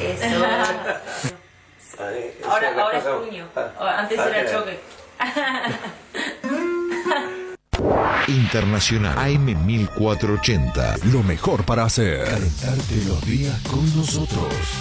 Eso. Ahora es puño. Antes era choque. Internacional AM 1480. Lo mejor para hacer. Calentarte los días con nosotros.